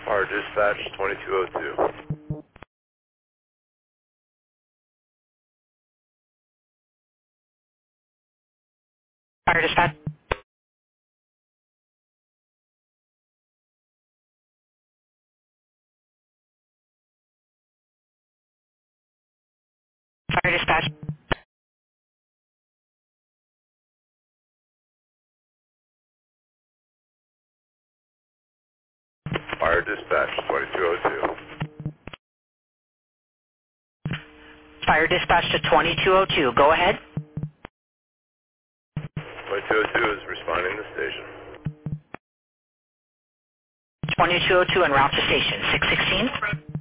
Fire dispatch 2202. Fire dispatch. Fire dispatch. Fire dispatch 2202. Fire dispatch to 2202. Go ahead. 2202 is responding to station. 2202 en route to station. 616.